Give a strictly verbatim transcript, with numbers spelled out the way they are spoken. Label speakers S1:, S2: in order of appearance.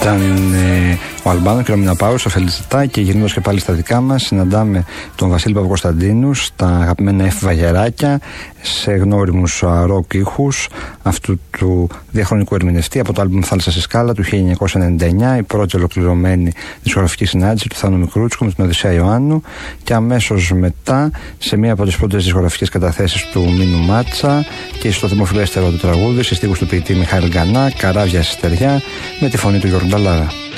S1: Ήταν ε, ο Αλμπάνο και ο Μιναπάου στο Φελιτσιτά, και γυρνώντας και πάλι στα δικά μας, συναντάμε τον Βασίλη Παπακοσταντίνου στα αγαπημένα Εφ Βαγεράκια, σε γνώριμους ροκ ήχους αυτού του διαχρονικού ερμηνευτή από το άλμπουμ Θάλασσα στη Σκάλα του χίλια εννιακόσια ενενήντα εννιά, η πρώτη ολοκληρωμένη δισκογραφική συνάντηση του Θάνου Μικρούτσικου με την Οδυσσέα Ιωάννου, και αμέσως μετά σε μία από τις πρώτες δισκογραφικές καταθέσεις του Μίνου Μάτσα και στο δημοφιλέστερο του τραγούδι σε στίχους του ποιητή Μιχαήλ Γκανά, Καράβια στη Στεριά, με τη φωνή του Γιώργου Νταλάρα.